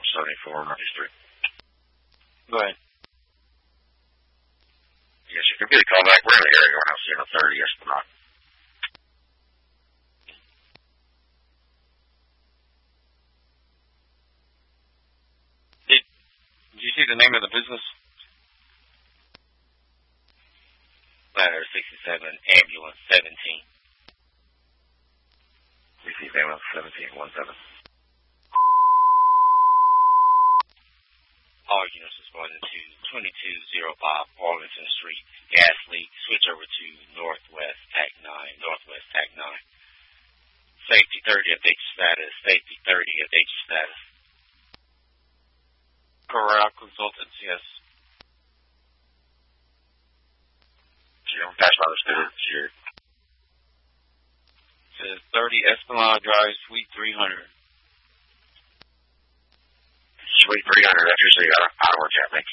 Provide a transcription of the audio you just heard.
74 Murphy Street. Go ahead. Yes, you can get a call back. We're in the area when I see on 30 Esplanade. Did you see the name of the business? Ladder 67, ambulance 17. Receive ambulance 1717. All units responding to 2205 Arlington Street. Gas leak. Switch over to Northwest TAC 9. Northwest TAC 9. Safety 30 update status. Safety 30 update status. Corral Consultants, yes. Pass by the student. Sure. Says 30 Esplanade Drive, Suite 300. Suite 300. That's usually our work at. Thank you.